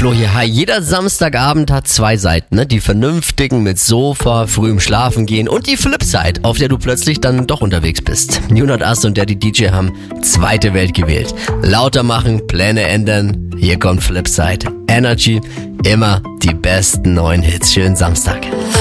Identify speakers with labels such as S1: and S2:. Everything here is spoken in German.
S1: Flo hier. Hi, jeder Samstagabend hat zwei Seiten, ne? Die Vernünftigen mit Sofa, frühem Schlafen gehen und die Flipside, auf der du plötzlich dann doch unterwegs bist. Junot Ast und Daddy DJ haben zweite Welt gewählt. Lauter machen, Pläne ändern. Hier kommt Flipside. Energy, immer die besten neuen Hits. Schönen Samstag.